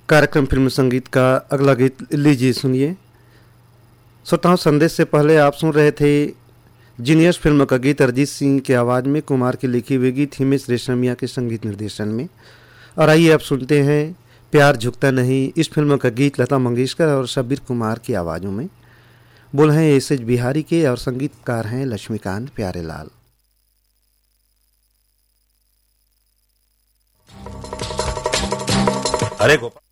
कार्यक्रम फिल्म संगीत का अगला गीत लीजिए सुनिए। श्रोताओं, संदेश से पहले आप सुन रहे थे जीनियस फिल्म का गीत अरिजीत सिंह की आवाज़ में कुमार की लिखी हुई गीत हिमेश रेशमिया के संगीत निर्देशन में। और आइए अब सुनते हैं प्यार झुकता नहीं, इस फिल्म का गीत लता मंगेशकर और शब्बीर कुमार की आवाज़ों में। बोल हैं एस एच बिहारी के और संगीतकार हैं लक्ष्मीकांत प्यारेलाल। अरे गोपाल।